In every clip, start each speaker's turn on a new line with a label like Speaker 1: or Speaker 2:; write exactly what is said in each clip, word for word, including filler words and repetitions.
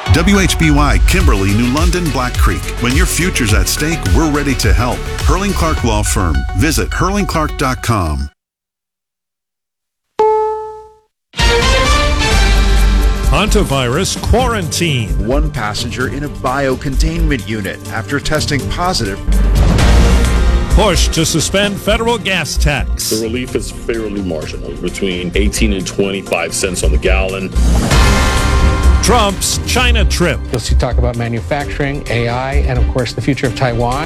Speaker 1: W H B Y, Kimberly, New London, Black Creek. When your future's at stake, we're ready to help. Hurling Clark Law Firm. Visit hurling clark dot com.
Speaker 2: Hantavirus quarantine.
Speaker 3: One passenger in a biocontainment unit after testing positive.
Speaker 2: Push to suspend federal gas tax.
Speaker 4: The relief is fairly marginal, between eighteen and twenty-five cents on the gallon.
Speaker 2: Trump's China trip.
Speaker 5: You'll see talk about manufacturing, A I, and of course the future of Taiwan.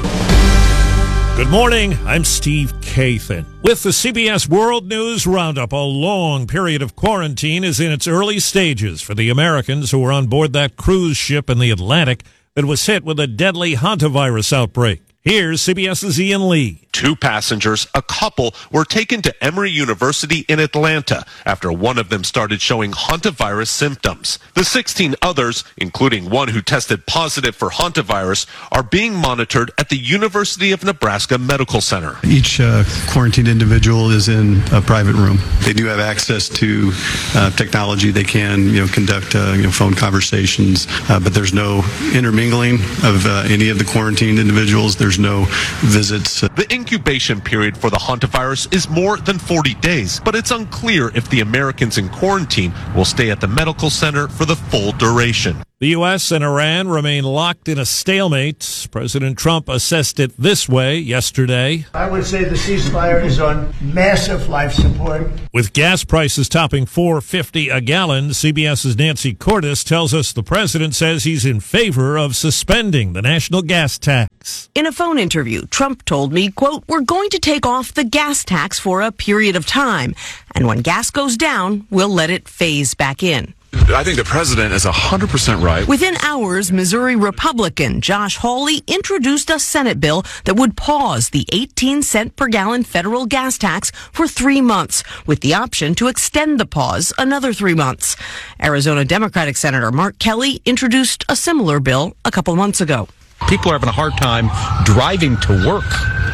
Speaker 2: Good morning, I'm Steve Kathan. With the C B S World News Roundup, a long period of quarantine is in its early stages for the Americans who were on board that cruise ship in the Atlantic that was hit with a deadly hantavirus outbreak. Here's CBS's Ian Lee.
Speaker 6: Two passengers, a couple, were taken to Emory University in Atlanta after one of them started showing hantavirus symptoms. The sixteen others, including one who tested positive for hantavirus, are being monitored at the University of Nebraska Medical Center.
Speaker 7: Each uh, quarantined individual is in a private room. They do have access to uh, technology. They can, you know, conduct uh, you know, phone conversations, uh, but there's no intermingling of uh, any of the quarantined individuals. There's no visits.
Speaker 6: The incubation period for the hantavirus is more than forty days, but it's unclear if the Americans in quarantine will stay at the medical center for the full duration.
Speaker 2: The U S and Iran remain locked in a stalemate. President Trump assessed it this way yesterday.
Speaker 8: I would say the ceasefire is on massive life support.
Speaker 2: With gas prices topping four dollars and fifty cents a gallon, CBS's Nancy Cordes tells us the president says he's in favor of suspending the national gas tax.
Speaker 9: In a phone interview, Trump told me, quote, "We're going to take off the gas tax for a period of time, and when gas goes down, we'll let it phase back in."
Speaker 10: I think the president is one hundred percent right.
Speaker 9: Within hours, Missouri Republican Josh Hawley introduced a Senate bill that would pause the eighteen cent per gallon federal gas tax for three months, with the option to extend the pause another three months. Arizona Democratic Senator Mark Kelly introduced a similar bill a couple months ago.
Speaker 11: People are having a hard time driving to work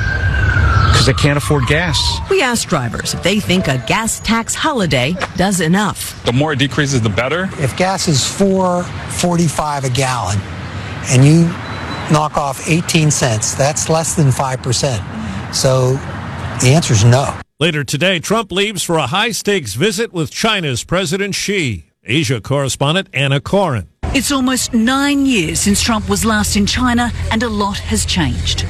Speaker 11: because they can't afford gas.
Speaker 9: We asked drivers if they think a gas tax holiday does enough.
Speaker 10: The more it decreases, the better.
Speaker 12: If gas is four forty-five a gallon and you knock off eighteen cents, that's less than five percent. So the answer is no.
Speaker 2: Later today, Trump leaves for a high-stakes visit with China's President Xi. Asia correspondent Anna Corin.
Speaker 13: It's almost nine years since Trump was last in China, and a lot has changed.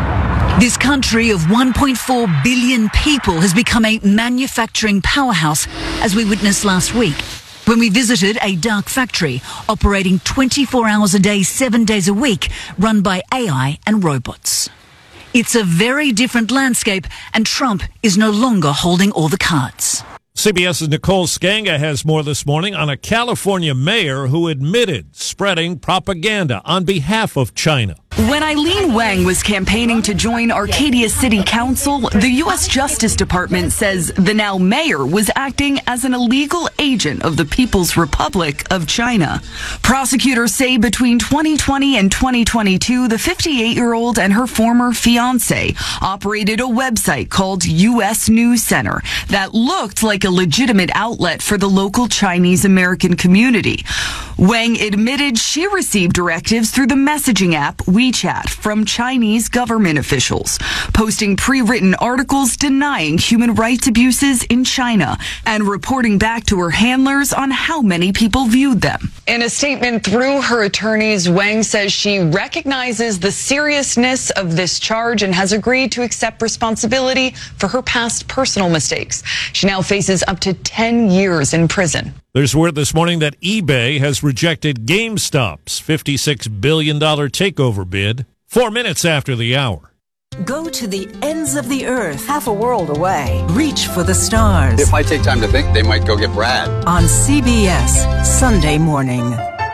Speaker 13: This country of one point four billion people has become a manufacturing powerhouse, as we witnessed last week when we visited a dark factory operating twenty-four hours a day, seven days a week, run by A I and robots. It's a very different landscape, and Trump is no longer holding all the cards.
Speaker 2: CBS's Nicole Skanga has more this morning on a California mayor who admitted spreading propaganda on behalf of China.
Speaker 14: When Eileen Wang was campaigning to join Arcadia City Council, the U S Justice Department says the now mayor was acting as an illegal agent of the People's Republic of China. Prosecutors say between twenty twenty and twenty twenty-two, the fifty-eight-year-old and her former fiancé operated a website called U S News Center that looked like a legitimate outlet for the local Chinese American community. Wang admitted she received directives through the messaging app WeChat from Chinese government officials, posting pre-written articles denying human rights abuses in China and reporting back to her handlers on how many people viewed them.
Speaker 15: In a statement through her attorneys, Wang says she recognizes the seriousness of this charge and has agreed to accept responsibility for her past personal mistakes. She now faces up to ten years in prison.
Speaker 2: There's word this morning that eBay has rejected GameStop's fifty-six billion dollars takeover bid four minutes after the hour.
Speaker 16: Go to the ends of the earth, half a world away. Reach for the stars.
Speaker 17: If I take time to think, they might go get Brad.
Speaker 16: On C B S, Sunday morning.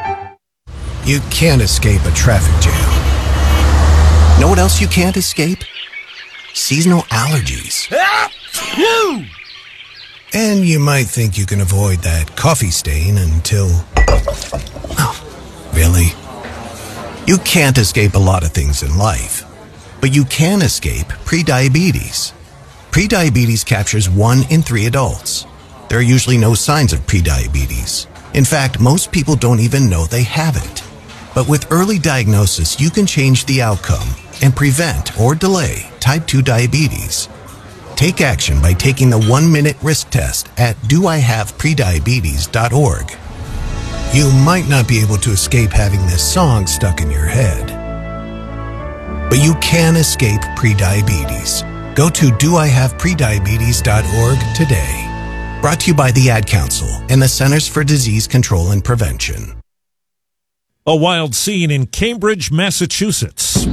Speaker 18: You can't escape a traffic jam. Know what else you can't escape? Seasonal allergies. And you might think you can avoid that coffee stain until... Oh, really? You can't escape a lot of things in life, but you can escape prediabetes. Prediabetes captures one in three adults. There are usually no signs of prediabetes. In fact, most people don't even know they have it. But with early diagnosis, you can change the outcome and prevent or delay type two diabetes. Take action by taking the one-minute risk test at do I have prediabetes dot org. You might not be able to escape having this song stuck in your head, but you can escape prediabetes. Go to do I have prediabetes dot org today. Brought to you by the Ad Council and the Centers for Disease Control and Prevention.
Speaker 2: A wild scene in Cambridge, Massachusetts.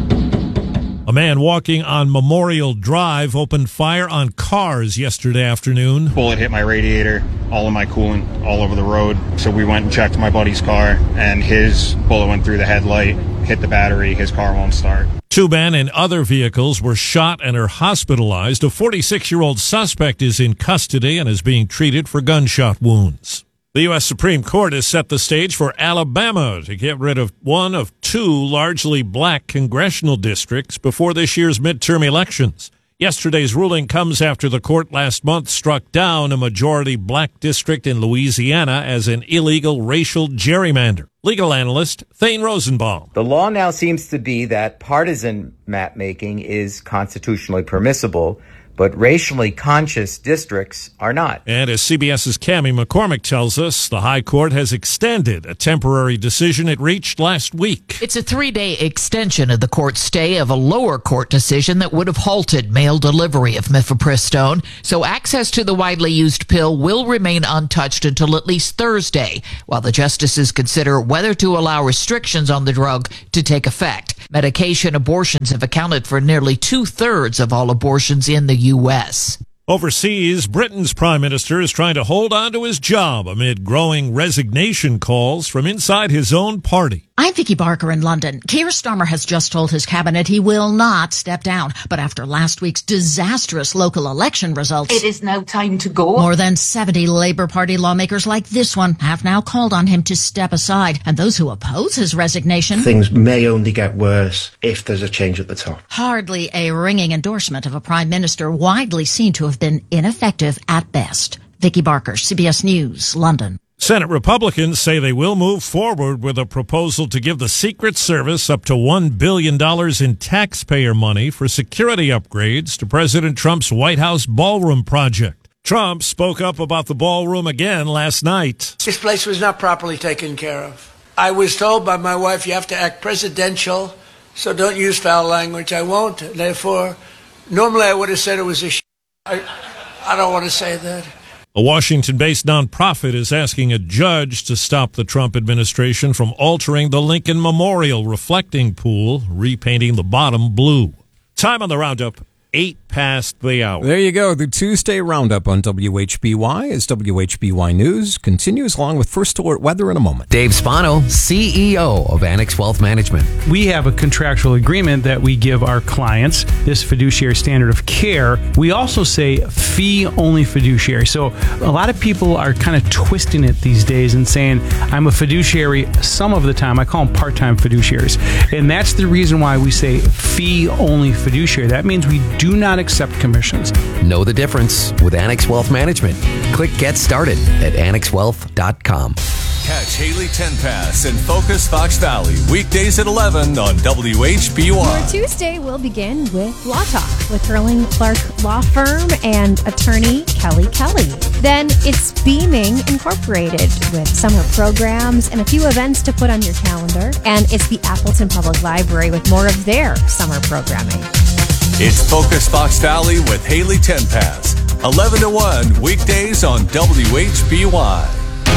Speaker 2: A man walking on Memorial Drive opened fire on cars yesterday afternoon.
Speaker 19: Bullet hit my radiator, all of my coolant, all over the road. So we went and checked my buddy's car, and his bullet went through the headlight, hit the battery, his car won't start.
Speaker 2: Two men in other vehicles were shot and are hospitalized. A forty-six-year-old suspect is in custody and is being treated for gunshot wounds. The U S Supreme Court has set the stage for Alabama to get rid of one of two largely black congressional districts before this year's midterm elections. Yesterday's ruling comes after the court last month struck down a majority black district in Louisiana as an illegal racial gerrymander. Legal analyst Thane Rosenbaum.
Speaker 20: The law now seems to be that partisan map-making is constitutionally permissible, but racially conscious districts are not.
Speaker 2: And as CBS's Cammie McCormick tells us, the High Court has extended a temporary decision it reached last week.
Speaker 21: It's a three-day extension of the court's stay of a lower court decision that would have halted mail delivery of mifepristone, so access to the widely used pill will remain untouched until at least Thursday, while the justices consider whether to allow restrictions on the drug to take effect. Medication abortions have accounted for nearly two-thirds of all abortions in the U S
Speaker 2: Overseas, Britain's prime minister is trying to hold on to his job amid growing resignation calls from inside his own party.
Speaker 22: I'm Vicky Barker in London. Keir Starmer has just told his cabinet he will not step down. But after last week's disastrous local election results,
Speaker 23: it is now time to go.
Speaker 22: More than seventy Labour Party lawmakers like this one have now called on him to step aside. And those who oppose his resignation,
Speaker 24: things may only get worse if there's a change at the top.
Speaker 22: Hardly a ringing endorsement of a prime minister widely seen to have been ineffective at best. Vicky Barker, C B S News, London.
Speaker 2: Senate Republicans say they will move forward with a proposal to give the Secret Service up to one billion dollars in taxpayer money for security upgrades to President Trump's White House ballroom project. Trump spoke up about the ballroom again last night.
Speaker 8: This place was not properly taken care of. I was told by my wife, you have to act presidential, so don't use foul language. I won't. Therefore, normally I would have said it was a sh- I, I don't want to say that.
Speaker 2: A Washington-based nonprofit is asking a judge to stop the Trump administration from altering the Lincoln Memorial reflecting pool, repainting the bottom blue. Time on the roundup, eight past the hour.
Speaker 25: There you go. The Tuesday roundup on W H B Y as W H B Y News continues along with First Alert Weather in a moment.
Speaker 26: Dave Spano, C E O of Annex Wealth Management.
Speaker 27: We have a contractual agreement that we give our clients, this fiduciary standard of care. We also say fee-only fiduciary. So a lot of people are kind of twisting it these days and saying, I'm a fiduciary some of the time. I call them part-time fiduciaries. And that's the reason why we say fee-only fiduciary. That means we do not accept commissions.
Speaker 26: Know the difference with Annex Wealth Management. Click Get Started at annex wealth dot com.
Speaker 28: Catch Haley Tenpass in Focus Fox Valley weekdays at eleven on W H B Y.
Speaker 29: Your Tuesday will begin with Law Talk with Herling Clark Law Firm and attorney Kelly Kelly. Then it's Beaming Incorporated with summer programs and a few events to put on your calendar. And it's the Appleton Public Library with more of their summer programming.
Speaker 28: It's Focus Fox Valley with Haley Tenpass, eleven to one weekdays on W H B Y.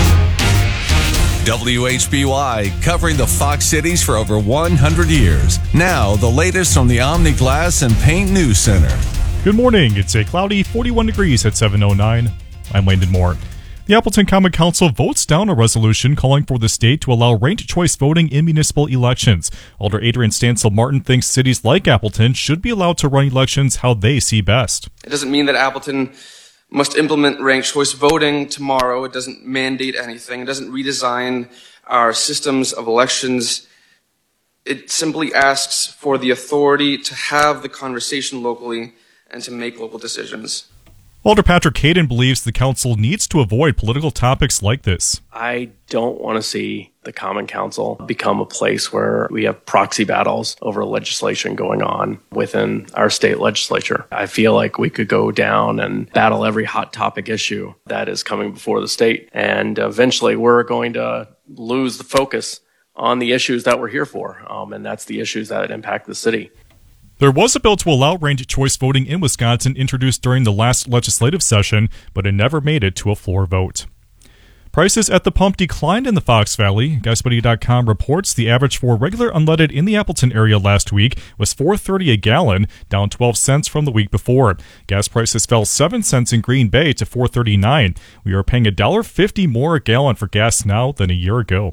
Speaker 28: W H B Y, covering the Fox cities for over one hundred years. Now, the latest from the Omni Glass and Paint News Center.
Speaker 30: Good morning. It's a cloudy forty-one degrees at seven oh nine. I'm Landon Moore. The Appleton Common Council votes down a resolution calling for the state to allow ranked choice voting in municipal elections. Alder Adrian Stansel Martin thinks cities like Appleton should be allowed to run elections how they see best.
Speaker 31: It doesn't mean that Appleton must implement ranked choice voting tomorrow. It doesn't mandate anything. It doesn't redesign our systems of elections. It simply asks for the authority to have the conversation locally and to make local decisions.
Speaker 30: Walter Patrick Hayden believes the council needs to avoid political topics like this.
Speaker 1: I don't want to see the Common Council become a place where we have proxy battles over legislation going on within our state legislature. I feel like we could go down and battle every hot topic issue that is coming before the state. And eventually we're going to lose the focus on the issues that we're here for. Um, and that's the issues that impact the city.
Speaker 30: There was a bill to allow ranked choice voting in Wisconsin introduced during the last legislative session, but it never made it to a floor vote. Prices at the pump declined in the Fox Valley. Gas Buddy dot com reports the average for regular unleaded in the Appleton area last week was four dollars and thirty cents a gallon, down twelve cents from the week before. Gas prices fell seven cents in Green Bay to four dollars and thirty-nine cents. We are paying one dollar and fifty cents more a gallon for gas now than a year ago.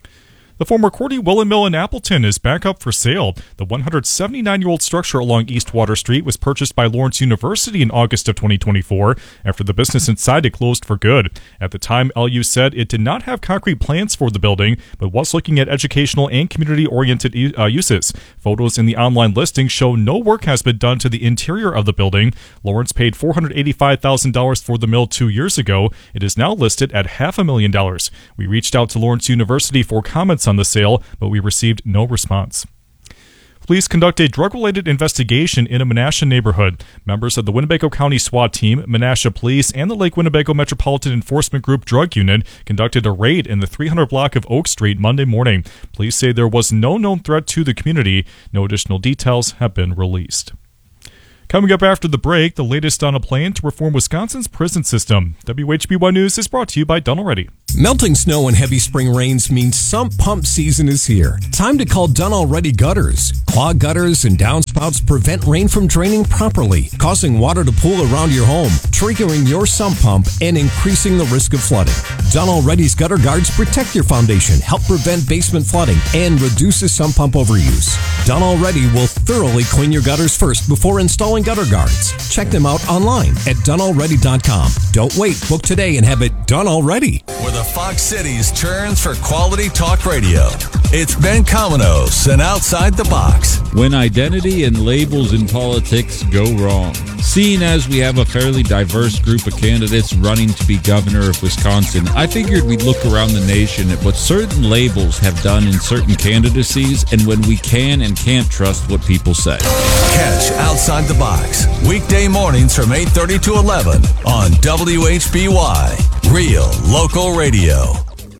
Speaker 30: The former Cordy Woolen Mill in Appleton is back up for sale. The one hundred seventy-nine-year-old structure along East Water Street was purchased by Lawrence University in August of twenty twenty-four after the business inside it closed for good. At the time, L U said it did not have concrete plans for the building, but was looking at educational and community-oriented uh, uses. Photos in the online listing show no work has been done to the interior of the building. Lawrence paid four hundred eighty-five thousand dollars for the mill two years ago. It is now listed at half a million dollars. We reached out to Lawrence University for comments on the sale, but we received no response. Police conduct a drug-related investigation in a Menasha neighborhood. Members of the Winnebago County SWAT team, Menasha Police, and the Lake Winnebago Metropolitan Enforcement Group Drug Unit conducted a raid in the three hundred block of Oak Street Monday morning. Police say there was no known threat to the community. No additional details have been released. Coming up after the break, the latest on a plan to reform Wisconsin's prison system. W H B Y News is brought to you by Dunn Already.
Speaker 3: Melting snow and heavy spring rains means sump pump season is here. Time to call Dunn Already Gutters. Clogged gutters and downspouts prevent rain from draining properly, causing water to pool around your home, triggering your sump pump and increasing the risk of flooding. Dunn Already's gutter guards protect your foundation, help prevent basement flooding, and reduces sump pump overuse. Dunn Already will thoroughly clean your gutters first before installing gutter guards. Check them out online at Dunn Already dot com. Don't wait. Book today and have it done already.
Speaker 28: Where the Fox Cities turns for quality talk radio. It's Ben Cominos and Outside the Box.
Speaker 4: When identity and labels in politics go wrong. Seeing as we have a fairly diverse group of candidates running to be governor of Wisconsin, I figured we'd look around the nation at what certain labels have done in certain candidacies and when we can and can't trust what people say.
Speaker 28: Catch Outside the Box weekday mornings from eight thirty to eleven on W H B Y, Real Local Radio.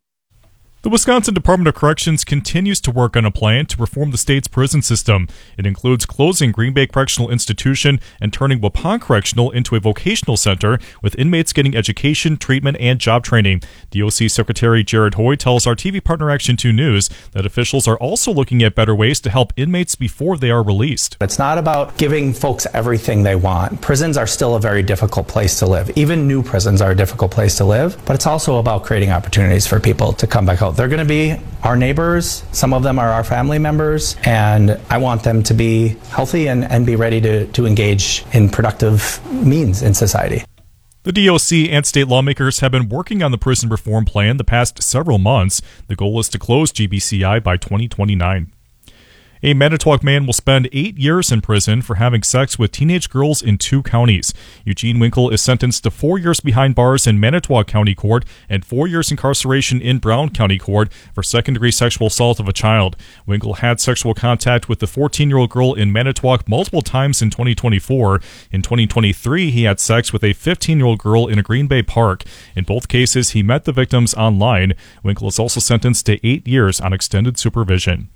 Speaker 30: The Wisconsin Department of Corrections continues to work on a plan to reform the state's prison system. It includes closing Green Bay Correctional Institution and turning Waupun Correctional into a vocational center with inmates getting education, treatment, and job training. D O C Secretary Jared Hoy tells our T V partner Action two News that officials are also looking at better ways to help inmates before they are released.
Speaker 5: It's not about giving folks everything they want. Prisons are still a very difficult place to live. Even new prisons are a difficult place to live, but it's also about creating opportunities for people to come back home. They're going to be our neighbors. Some of them are our family members, and I want them to be healthy and, and be ready to, to engage in productive means in society.
Speaker 30: The D O C and state lawmakers have been working on the prison reform plan the past several months. The goal is to close G B C I by twenty twenty-nine. A Manitowoc man will spend eight years in prison for having sex with teenage girls in two counties. Eugene Winkle is sentenced to four years behind bars in Manitowoc County Court and four years incarceration in Brown County Court for second-degree sexual assault of a child. Winkle had sexual contact with the fourteen-year-old girl in Manitowoc multiple times in twenty twenty-four. In twenty twenty-three, he had sex with a fifteen-year-old girl in a Green Bay park. In both cases, he met the victims online. Winkle is also sentenced to eight years on extended supervision.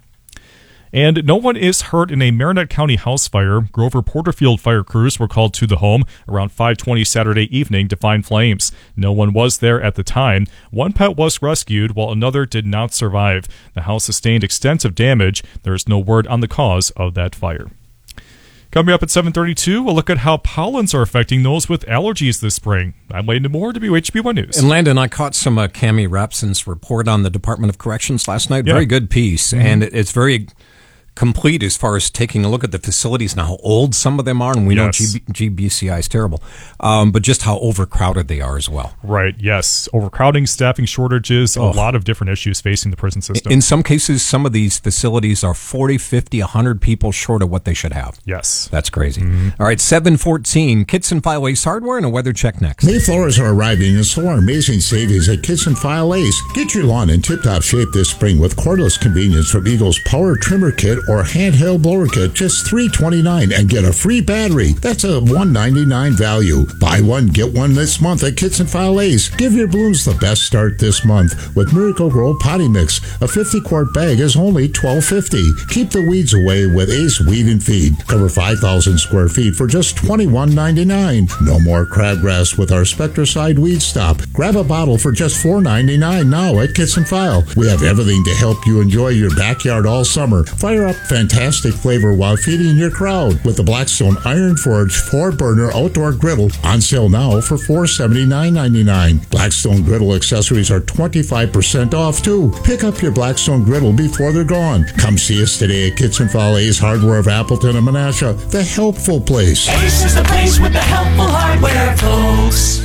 Speaker 30: And no one is hurt in a Marinette County house fire. Grover Porterfield fire crews were called to the home around five twenty Saturday evening to find flames. No one was there at the time. One pet was rescued while another did not survive. The house sustained extensive damage. There is no word on the cause of that fire. Coming up at seven thirty-two, we'll look at how pollens are affecting those with allergies this spring. I'm Landon Moore, W H B Y News.
Speaker 25: And Landon, I caught some uh, Cami Rapson's report on the Department of Corrections last night.
Speaker 30: Yeah.
Speaker 25: Very good piece, mm-hmm. and it, it's very complete as far as taking a look at the facilities and how old some of them are. And we
Speaker 30: Yes.
Speaker 25: know G- G B C I is terrible, um, but just how overcrowded they are as well.
Speaker 30: Right, yes. Overcrowding, staffing shortages,
Speaker 25: Oh.
Speaker 30: a lot of different issues facing the prison system.
Speaker 25: In some cases, some of these facilities are forty, fifty, one hundred people short of what they should have.
Speaker 30: Yes.
Speaker 25: That's crazy. All right, seven fourteen, Kitson File Ace Hardware and a weather check next.
Speaker 6: Mayflowers are arriving and so are amazing savings at Kitson File Ace. Get your lawn in tip-top shape this spring with cordless convenience from Eagle's Power Trimmer Kit or Handheld Blower Kit, just three ninety-nine, and get a free battery. That's a one ninety-nine value. Buy one, get one this month at Kitson File Ace. Give your blooms the best start this month with Miracle Grow Potty Mix. A fifty quart bag is only twelve fifty. Keep the weeds away with Ace Weed and Feed. Cover five thousand square feet for just twenty-one ninety-nine. No more crabgrass with our Spectracide Weed Stop. Grab a bottle for just four ninety-nine now at Kitson File. We have everything to help you enjoy your backyard all summer. Fire up fantastic flavor while feeding your crowd with the Blackstone Iron Forge four burner outdoor griddle on sale now for four seventy-nine ninety-nine. Blackstone griddle accessories are twenty-five percent off too. Pick up your Blackstone griddle before they're gone. Come see us today at Kitson File Ace Hardware of Appleton and Menasha, the helpful place.
Speaker 7: Ace is the place with the helpful hardware, folks.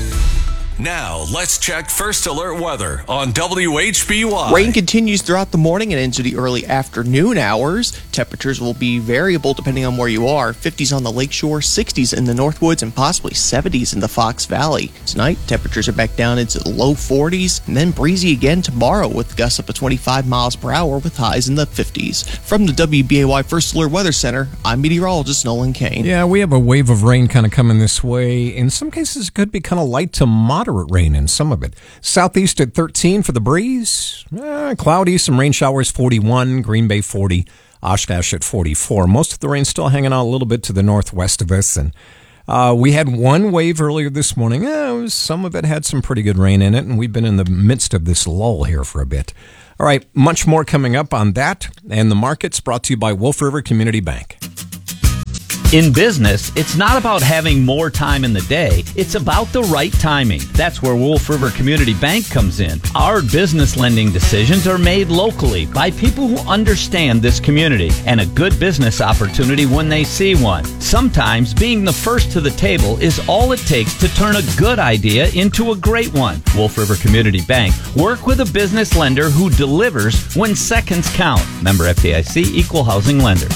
Speaker 28: Now, let's check First Alert weather on W H B Y.
Speaker 9: Rain continues throughout the morning and into the early afternoon hours. Temperatures will be variable depending on where you are. fifties on the lakeshore, sixties in the Northwoods, and possibly seventies in the Fox Valley. Tonight, temperatures are back down into the low forties, and then breezy again tomorrow with gusts up to twenty-five miles per hour with highs in the fifties. From the W B A Y First Alert Weather Center, I'm meteorologist Nolan Kane.
Speaker 25: Yeah, we have a wave of rain kind of coming this way. In some cases, it could be kind of light to moderate rain in some of it. Southeast at thirteen for the breeze. Eh, cloudy, some rain showers, forty-one. Green Bay, forty. Oshkosh at forty-four. Most of the rain still hanging out a little bit to the northwest of us. And uh, we had one wave earlier this morning. Eh, it was, some of it had some pretty good rain in it, and we've been in the midst of this lull here for a bit. All right, much more coming up on that. And the market's brought to you by Wolf River Community Bank.
Speaker 10: In business, it's not about having more time in the day. It's about the right timing. That's where Wolf River Community Bank comes in. Our business lending decisions are made locally by people who understand this community and a good business opportunity when they see one. Sometimes being the first to the table is all it takes to turn a good idea into a great one. Wolf River Community Bank. Work with a business lender who delivers when seconds count. Member F D I C, Equal Housing Lender.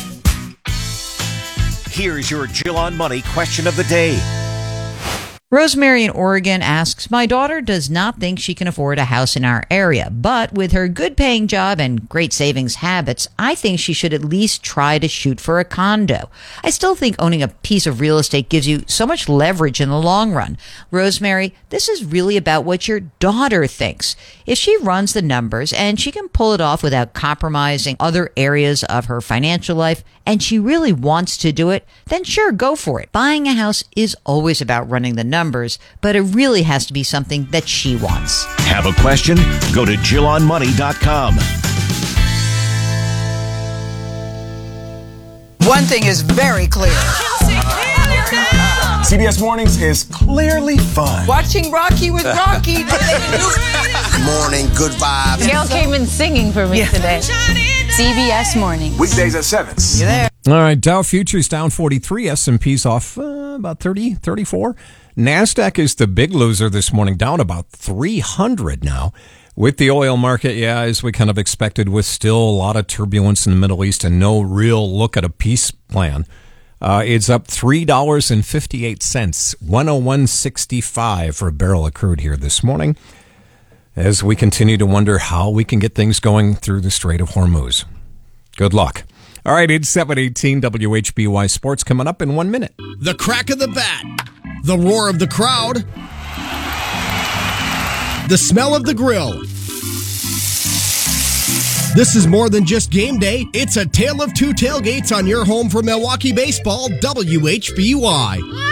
Speaker 11: Here's your Jill on Money question of the day.
Speaker 12: Rosemary in Oregon asks, my daughter does not think she can afford a house in our area, but with her good paying job and great savings habits, I think she should at least try to shoot for a condo. I still think owning a piece of real estate gives you so much leverage in the long run. Rosemary, this is really about what your daughter thinks. If she runs the numbers and she can pull it off without compromising other areas of her financial life, and she really wants to do it, then sure, go for it. Buying a house is always about running the numbers, but it really has to be something that she wants.
Speaker 11: Have a question? Go to Jill on Money dot com.
Speaker 13: One thing is very clear.
Speaker 14: C B S Mornings is clearly fun.
Speaker 13: Watching Rocky with Rocky.
Speaker 14: Good morning, good vibes.
Speaker 15: Gail came in singing for me yeah. today. C B S Mornings.
Speaker 14: Weekdays at seven.
Speaker 15: You there?
Speaker 25: All right, Dow Futures down forty-three, S and P's off uh, about thirty, thirty-four. NASDAQ is the big loser this morning, down about three hundred now. With the oil market, yeah, as we kind of expected, with still a lot of turbulence in the Middle East and no real look at a peace plan. Uh, it's up three dollars and fifty-eight cents, one oh one sixty-five for a barrel of crude here this morning, as we continue to wonder how we can get things going through the Strait of Hormuz. Good luck. All right, it's seven eighteen W H B Y Sports coming up in one minute.
Speaker 17: The crack of the bat, the roar of the crowd, the smell of the grill. This is more than just game day. It's a tale of two tailgates on your home for Milwaukee baseball, W H B Y.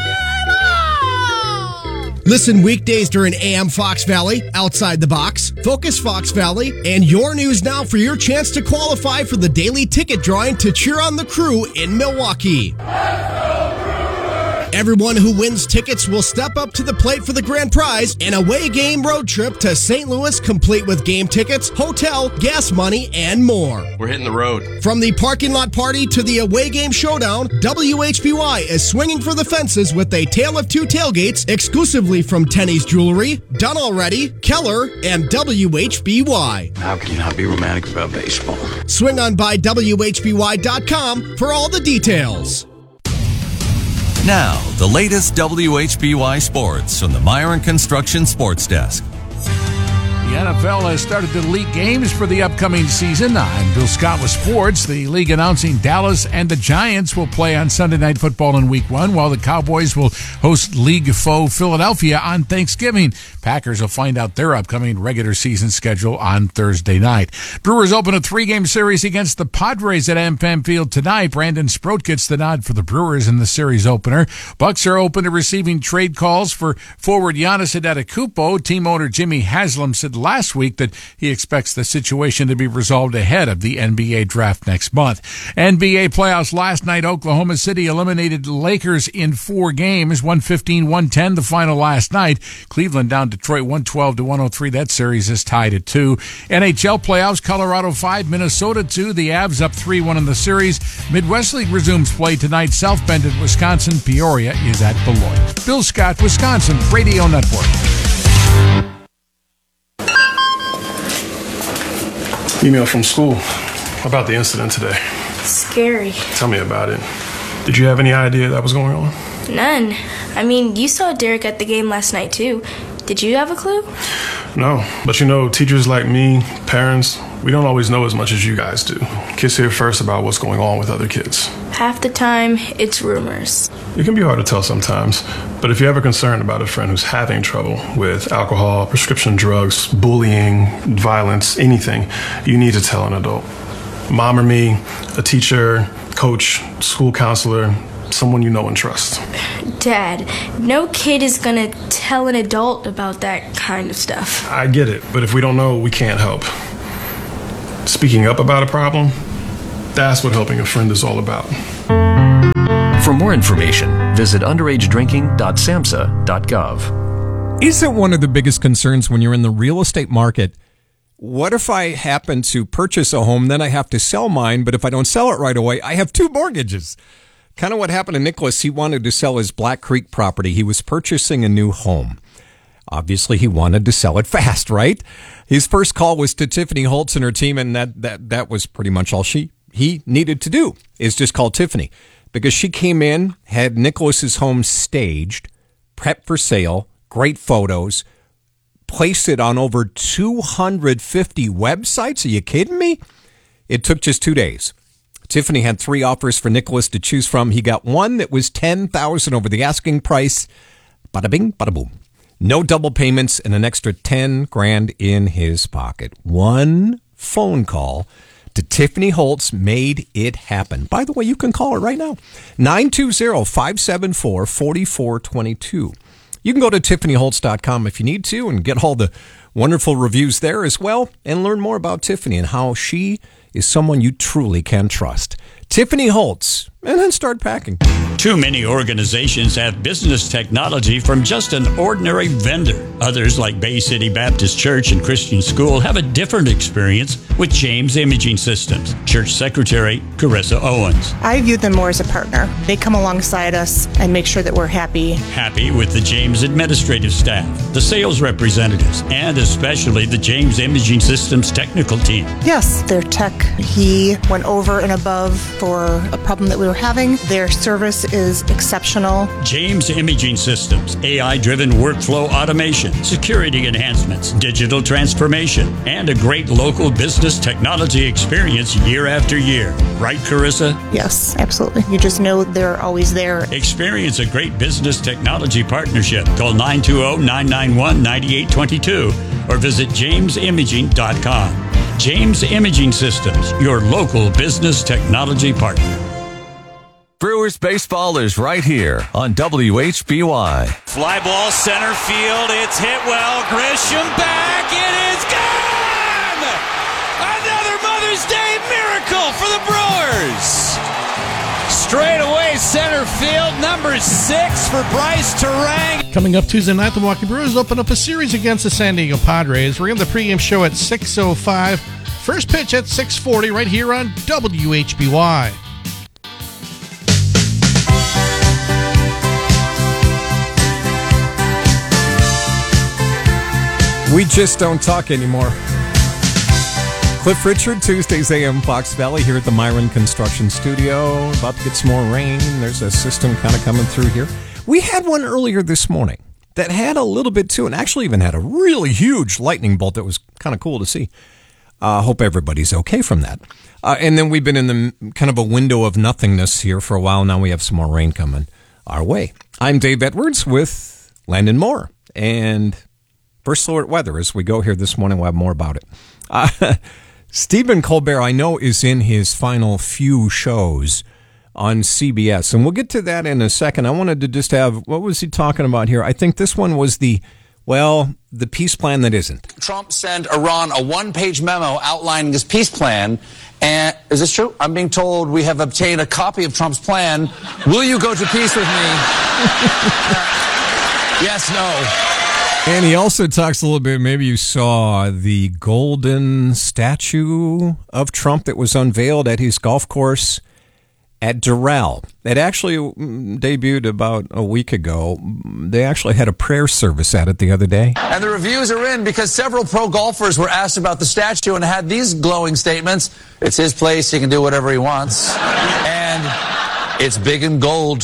Speaker 17: Listen weekdays during A M Fox Valley, Outside the Box, Focus Fox Valley, and Your News Now for your chance to qualify for the daily ticket drawing to cheer on the Crew in Milwaukee. Everyone who wins tickets will step up to the plate for the grand prize, an away game road trip to Saint Louis, complete with game tickets, hotel, gas money, and more.
Speaker 1: We're hitting the road.
Speaker 17: From the parking lot party to the away game showdown, W H B Y is swinging for the fences with a tale of two tailgates exclusively from Tenney's Jewelry, Done Already, Keller, and W H B Y.
Speaker 2: How can you not be romantic about baseball?
Speaker 17: Swing on by W H B Y dot com for all the details.
Speaker 28: Now, the latest W H B Y sports from the Myron Construction Sports Desk.
Speaker 8: The N F L has started the league games for the upcoming season. I'm Bill Scott with sports. The league announcing Dallas and the Giants will play on Sunday Night Football in Week One, while the Cowboys will host league foe Philadelphia on Thanksgiving. Packers will find out their upcoming regular season schedule on Thursday night. Brewers open a three-game series against the Padres at AmFam Field tonight. Brandon Sproat gets the nod for the Brewers in the series opener. Bucks are open to receiving trade calls for forward Giannis Antetokounmpo. Team owner Jimmy Haslam said last week that he expects the situation to be resolved ahead of the N B A draft next month. N B A playoffs last night. Oklahoma City eliminated Lakers in four games, one fifteen one ten the final last night. Cleveland down Detroit one twelve to one oh three. That series is tied at two. N H L playoffs, Colorado five, Minnesota two. The Avs up three one in the series. Midwest League resumes play tonight. South Bend at Wisconsin. Peoria is at Beloit. Bill Scott, Wisconsin Radio Network.
Speaker 16: Email from school about the incident today.
Speaker 18: Scary.
Speaker 16: Tell me about it. Did you have any idea that was going on?
Speaker 18: None. I mean, you saw Derek at the game last night, too. Did you have a clue?
Speaker 16: No, but you know, teachers like me, parents, we don't always know as much as you guys do. Kids hear first about what's going on with other kids.
Speaker 18: Half the time, it's rumors.
Speaker 16: It can be hard to tell sometimes, but if you're ever concerned about a friend who's having trouble with alcohol, prescription drugs, bullying, violence, anything, you need to tell an adult. Mom or me, a teacher, coach, school counselor, someone you know and trust.
Speaker 18: Dad, no kid is gonna tell an adult about that kind of stuff.
Speaker 16: I get it, but if we don't know, we can't help. Speaking up about a problem, that's what helping a friend is all about.
Speaker 26: For more information, visit underage drinking dot samhsa dot gov.
Speaker 25: Isn't one of the biggest concerns when you're in the real estate market, what if I happen to purchase a home, then I have to sell mine, but if I don't sell it right away, I have two mortgages? Kind of what happened to Nicholas. He wanted to sell his Black Creek property. He was purchasing a new home. Obviously, he wanted to sell it fast, right? His first call was to Tiffany Holtz and her team, and that that that was pretty much all she he needed to do, is just call Tiffany. Because she came in, had Nicholas's home staged, prepped for sale, great photos, placed it on over two hundred fifty websites. Are you kidding me? It took just two days. Tiffany had three offers for Nicholas to choose from. He got one that was ten thousand dollars over the asking price. Bada bing, bada boom. No double payments and an extra ten grand in his pocket. One phone call to Tiffany Holtz made it happen. By the way, you can call her right now. nine two zero, five seven four, four four two two. You can go to tiffany holtz dot com if you need to and get all the wonderful reviews there as well and learn more about Tiffany and how she is someone you truly can trust. Tiffany Holtz, and then start packing.
Speaker 19: Too many organizations have business technology from just an ordinary vendor. Others, like Bay City Baptist Church and Christian School, have a different experience with James Imaging Systems. Church Secretary Carissa Owens.
Speaker 20: I view them more as a partner. They come alongside us and make sure that we're happy.
Speaker 19: Happy with the James administrative staff, the sales representatives, and especially the James Imaging Systems technical team.
Speaker 20: Yes, their tech, he went over and above for a problem that we were having. Their service is exceptional.
Speaker 19: James Imaging Systems, A I-driven workflow automation, security enhancements, digital transformation, and a great local business technology experience year after year. Right, Carissa?
Speaker 20: Yes, absolutely. You just know they're always there.
Speaker 19: Experience a great business technology partnership. Call nine two zero, nine nine one, nine eight two two or visit james imaging dot com. James Imaging Systems, your local business technology partner.
Speaker 28: Brewers baseball is right here on W H B Y.
Speaker 20: Fly ball center field. It's hit well. Grisham back. It is gone! Another Mother's Day miracle for the Brewers.
Speaker 3: straight away center field. Number six for Bryce Terang.
Speaker 4: Coming up Tuesday night, the Milwaukee Brewers open up a series against the San Diego Padres. We're in the pregame show at six oh five. First pitch at six forty right here on W H B Y.
Speaker 25: We just don't talk anymore. Cliff Richard, Tuesdays A M Fox Valley here at the Myron Construction Studio. About to get some more rain. There's a system kind of coming through here. We had one earlier this morning that had a little bit too, and actually even had a really huge lightning bolt that was kind of cool to see. I uh, hope everybody's okay from that. Uh, and then we've been in the kind of a window of nothingness here for a while. Now we have some more rain coming our way. I'm Dave Edwards with Landon Moore. And First Alert Weather, as we go here this morning, we'll have more about it. Uh, Stephen Colbert, I know, is in his final few shows on C B S, and we'll get to that in a second. I wanted to just have, what was he talking about here? I think this one was the, well, the peace plan that isn't.
Speaker 5: Trump sent Iran a one-page memo outlining his peace plan. And is this true? I'm being told we have obtained a copy of Trump's plan. Will you go to peace with me? Yes, no.
Speaker 25: And he also talks a little bit, maybe you saw the golden statue of Trump that was unveiled at his golf course at Doral. It actually debuted about a week ago. They actually had a prayer service at it the other day.
Speaker 5: And the reviews are in because several pro golfers were asked about the statue and had these glowing statements. It's his place. He can do whatever he wants. And it's big and gold.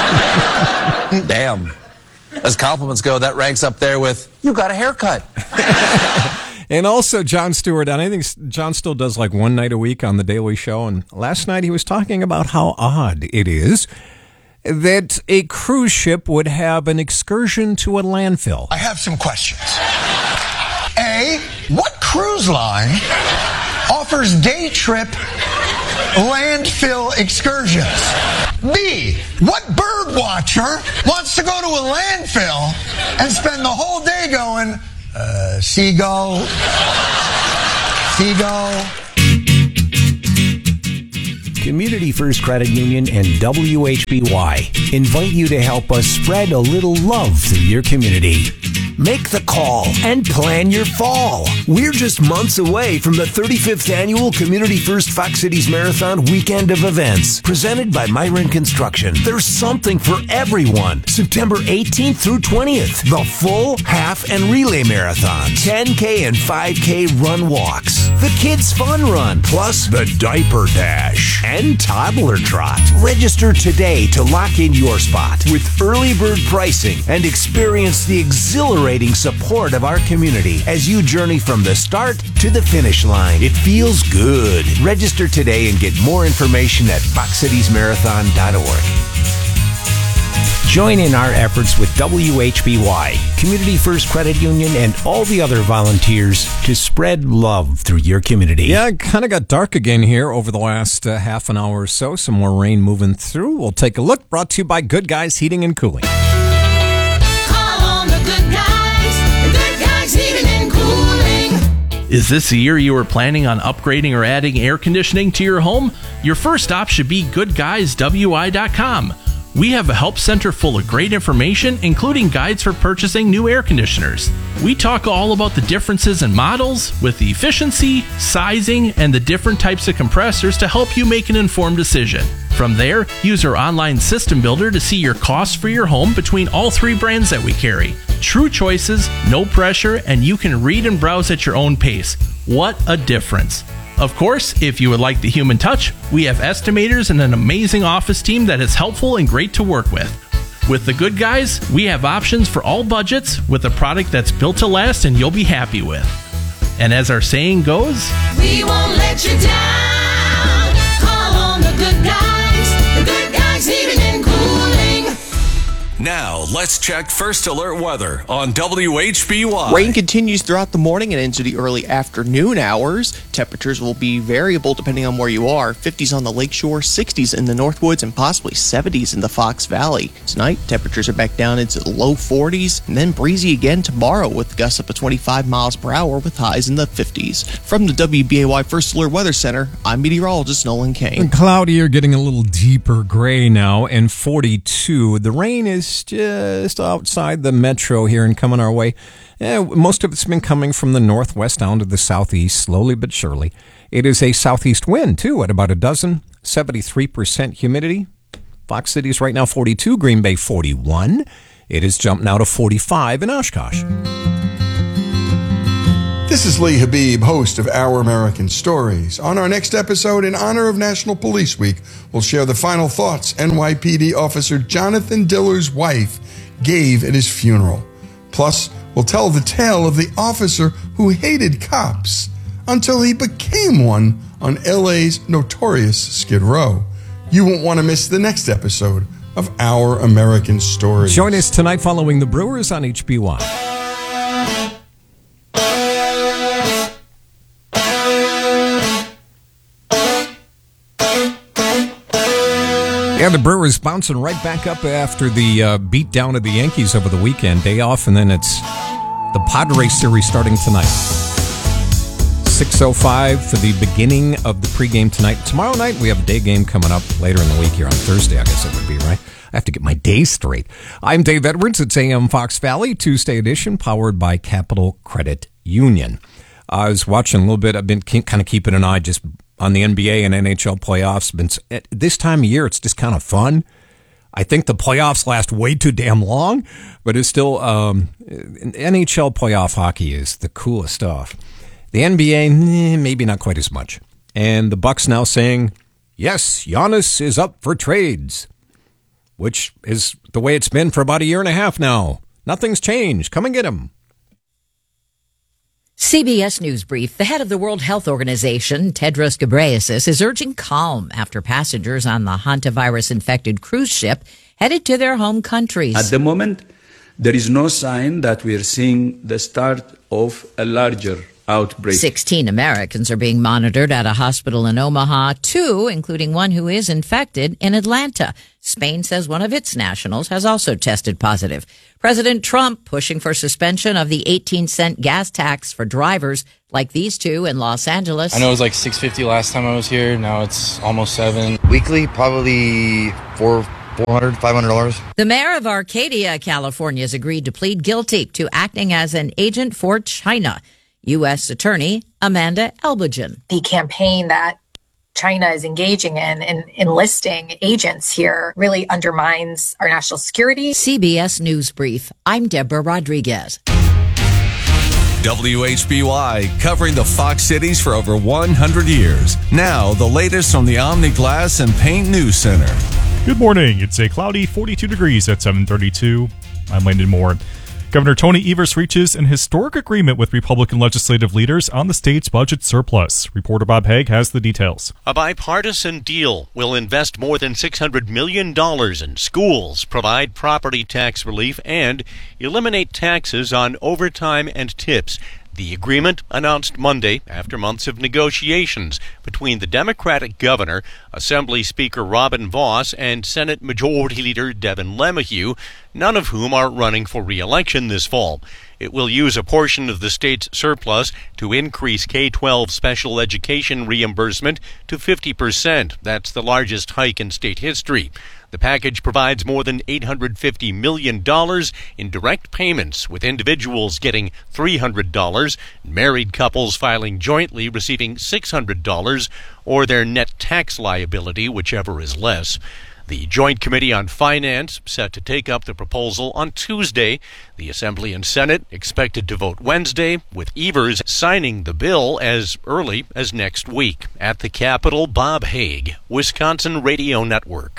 Speaker 5: Damn. As compliments go, that ranks up there with, you got a haircut.
Speaker 25: And also Jon Stewart, and I think Jon still does like one night a week on The Daily Show, and last night he was talking about how odd it is that a cruise ship would have an excursion to a landfill.
Speaker 21: I have some questions. A, what cruise line offers day trip landfill excursions? B, what bird watcher wants to go to a landfill and spend the whole day going, uh, seagull, seagull.
Speaker 22: Community First Credit Union and W H B Y invite you to help us spread a little love through your community. Make the call and plan your fall. We're just months away from the thirty-fifth Annual Community First Fox Cities Marathon Weekend of Events, presented by Myron Construction. There's something for everyone. September eighteenth through twentieth, the full, half, and relay marathon, ten K and five K run walks, the Kids Fun Run, plus the Diaper Dash, and Toddler Trot. Register today to lock in your spot with early bird pricing and experience the exhilarating support of our community as you journey from the start to the finish line. It feels good. Register today and get more information at fox cities marathon dot org. Join in our efforts with W H B Y, Community First Credit Union, and all the other volunteers to spread love through your community.
Speaker 25: Yeah, it kind of got dark again here over the last uh, half an hour or so. Some more rain moving through. We'll take a look. Brought to you by Good Guys Heating and Cooling.
Speaker 23: Is this the year you are planning on upgrading or adding air conditioning to your home? Your first stop should be good guys w i dot com. We have a help center full of great information, including guides for purchasing new air conditioners. We talk all about the differences in models, with the efficiency, sizing, and the different types of compressors to help you make an informed decision. From there, use our online system builder to see your costs for your home between all three brands that we carry. True choices, no pressure, and you can read and browse at your own pace. What a difference! Of course, if you would like the human touch, we have estimators and an amazing office team that is helpful and great to work with. With the Good Guys, we have options for all budgets with a product that's built to last and you'll be happy with. And as our saying goes,
Speaker 7: we won't let you down. Call on the Good Guys, the Good Guys Heating and Cooling.
Speaker 28: Now, let's check First Alert weather on W H B Y.
Speaker 6: Rain continues throughout the morning and into the early afternoon hours. Temperatures will be variable depending on where you are. fifties on the lakeshore, sixties in the Northwoods, and possibly seventies in the Fox Valley. Tonight, temperatures are back down into the low forties, and then breezy again tomorrow with gusts up to twenty-five miles per hour with highs in the fifties. From the W B A Y First Alert Weather Center, I'm meteorologist Nolan Kane.
Speaker 25: Cloudier, getting a little deeper gray now, and forty-two. The rain is just outside the metro here and coming our way. Eh, most of it's been coming from the northwest down to the southeast, slowly but surely. It is a southeast wind, too, at about a dozen, seventy-three percent humidity. Fox City's right now forty-two, Green Bay forty-one. It has jumped now to forty-five in Oshkosh.
Speaker 9: This is Lee Habib, host of Our American Stories. On our next episode, in honor of National Police Week, we'll share the final thoughts N Y P D officer Jonathan Diller's wife gave at his funeral. Plus, we'll tell the tale of the officer who hated cops until he became one on L A's notorious Skid Row. You won't want to miss the next episode of Our American Stories.
Speaker 25: Join us tonight following the Brewers on H B Y. Yeah, the Brewers bouncing right back up after the uh, beat down of the Yankees over the weekend. Day off, and then it's the Padres series starting tonight. six oh five for the beginning of the pregame tonight. Tomorrow night, we have a day game coming up later in the week here on Thursday, I guess it would be, right? I have to get my days straight. I'm Dave Edwards. It's A M Fox Valley, Tuesday edition, powered by Capital Credit Union. I was watching a little bit. I've been kind of keeping an eye just on the N B A and N H L playoffs. Been at this time of year, it's just kind of fun. I think the playoffs last way too damn long, but it's still um, N H L playoff hockey is the coolest stuff. The N B A, eh, maybe not quite as much. And the Bucks now saying, yes, Giannis is up for trades, which is the way it's been for about a year and a half now. Nothing's changed. Come and get him.
Speaker 10: C B S News Brief. The head of the World Health Organization, Tedros Ghebreyesus, is urging calm after passengers on the hantavirus-infected cruise ship headed to their home countries.
Speaker 11: At the moment, there is no sign that we are seeing the start of a larger outbreak.
Speaker 10: Sixteen Americans are being monitored at a hospital in Omaha, two, including one who is infected, in Atlanta. Spain says one of its nationals has also tested positive. President Trump pushing for suspension of the eighteen cent gas tax for drivers like these two in Los Angeles.
Speaker 12: I know it was like six fifty last time I was here. Now it's almost seven.
Speaker 13: Weekly, probably four. four hundred dollars, five hundred dollars.
Speaker 10: The mayor of Arcadia, California, has agreed to plead guilty to acting as an agent for China. U S Attorney Amanda Elbajan.
Speaker 24: The campaign that China is engaging in and enlisting agents here really undermines our national security.
Speaker 10: C B S News Brief. I'm Deborah Rodriguez.
Speaker 28: W H B Y, covering the Fox Cities for over one hundred years. Now, the latest from the Omni Glass and Paint News Center.
Speaker 27: Good morning. It's a cloudy forty-two degrees at seven thirty-two. I'm Landon Moore. Governor Tony Evers reaches an historic agreement with Republican legislative leaders on the state's budget surplus. Reporter Bob Haig has the details.
Speaker 29: A bipartisan deal will invest more than six hundred million dollars in schools, provide property tax relief, and eliminate taxes on overtime and tips. The agreement announced Monday after months of negotiations between the Democratic governor, Assembly Speaker Robin Vos, and Senate Majority Leader Devin LeMahieu, none of whom are running for re-election this fall. It will use a portion of the state's surplus to increase K twelve special education reimbursement to fifty percent. That's the largest hike in state history. The package provides more than eight hundred fifty million dollars in direct payments, with individuals getting three hundred dollars, married couples filing jointly receiving six hundred dollars, or their net tax liability, whichever is less. The Joint Committee on Finance set to take up the proposal on Tuesday. The Assembly and Senate expected to vote Wednesday, with Evers signing the bill as early as next week. At the Capitol, Bob Haig, Wisconsin Radio Network.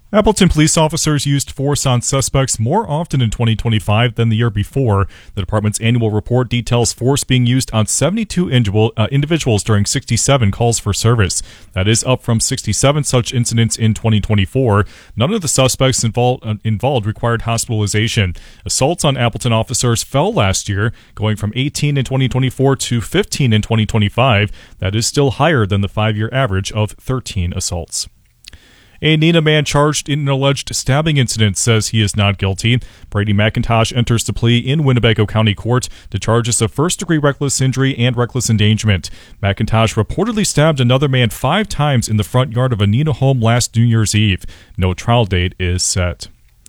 Speaker 27: Appleton police officers used force on suspects more often in twenty twenty-five than the year before. The department's annual report details force being used on seventy-two individual, uh, individuals during sixty-seven calls for service. That is up from sixty-seven such incidents in twenty twenty-four. None of the suspects involved, uh, involved required hospitalization. Assaults on Appleton officers fell last year, going from eighteen in twenty twenty-four to fifteen in twenty twenty-five. That is still higher than the five-year average of thirteen assaults. A Neenah man charged in an alleged stabbing incident says he is not guilty. Brady McIntosh enters the plea in Winnebago County Court to charges of first-degree reckless injury and reckless endangerment. McIntosh reportedly stabbed another man five times in the front yard of a Neenah home last New Year's Eve. No trial date is set.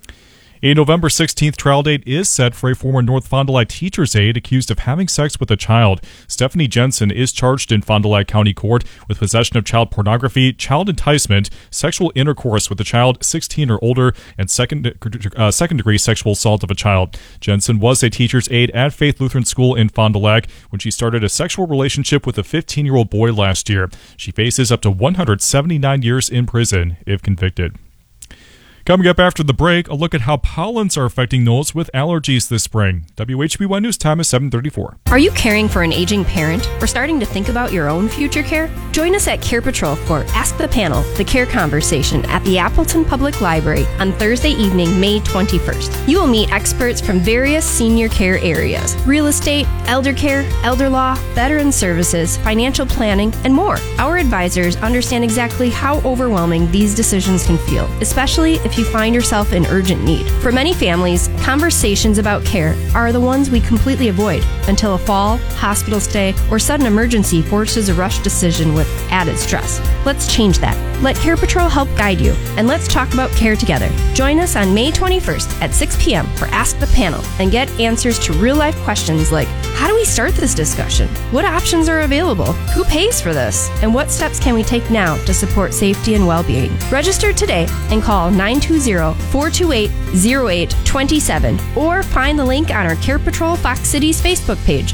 Speaker 27: A November sixteenth trial date is set for a former North Fond du Lac teacher's aide accused of having sex with a child. Stephanie Jensen is charged in Fond du Lac County Court with possession of child pornography, child enticement, sexual intercourse with a child sixteen or older, and second, uh, second-degree sexual assault of a child. Jensen was a teacher's aide at Faith Lutheran School in Fond du Lac when she started a sexual relationship with a fifteen-year-old boy last year. She faces up to one hundred seventy-nine years in prison if convicted. Coming up after the break, a look at how pollens are affecting those with allergies this spring. W H B Y News time is seven thirty-four.
Speaker 1: Are you caring for an aging parent or starting to think about your own future care? Join us at Care Patrol for Ask the Panel, the care conversation at the Appleton Public Library on Thursday evening, May twenty-first. You will meet experts from various senior care areas: real estate, elder care, elder law, veteran services, financial planning, and more. Our advisors understand exactly how overwhelming these decisions can feel, especially if you find yourself in urgent need. For many families, conversations about care are the ones we completely avoid until a fall, hospital stay, or sudden emergency forces a rush decision with added stress. Let's change that. Let Care Patrol help guide you, and let's talk about care together. Join us on May twenty-first at six p.m. for Ask the Panel and get answers to real-life questions like, how do we start this discussion? What options are available? Who pays for this? And what steps can we take now to support safety and well-being? Register today and call nine two zero, four two eight, zero eight two seven or find the link on our Care Patrol Fox Cities Facebook page.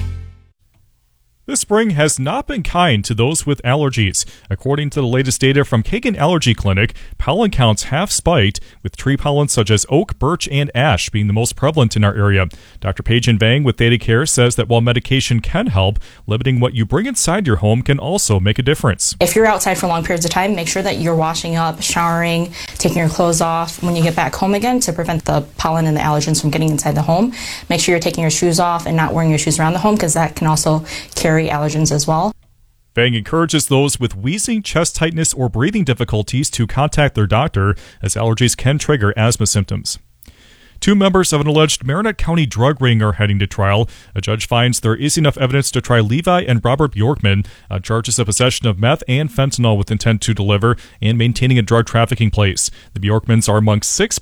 Speaker 27: This spring has not been kind to those with allergies. According to the latest data from Kagan Allergy Clinic, pollen counts have spiked, with tree pollens such as oak, birch, and ash being the most prevalent in our area. Doctor Paige Vang with Theta Care says that while medication can help, limiting what you bring inside your home can also make a difference.
Speaker 2: If you're outside for long periods of time, make sure that you're washing up, showering, taking your clothes off when you get back home again to prevent the pollen and the allergens from getting inside the home. Make sure you're taking your shoes off and not wearing your shoes around the home, because that can also carry allergens as well.
Speaker 27: Vang encourages those with wheezing, chest tightness, or breathing difficulties to contact their doctor, as allergies can trigger asthma symptoms. Two members of an alleged Marinette County drug ring are heading to trial. A judge finds there is enough evidence to try Levi and Robert Bjorkman on charges of possession of meth and fentanyl with intent to deliver and maintaining a drug trafficking place. The Bjorkmans are among six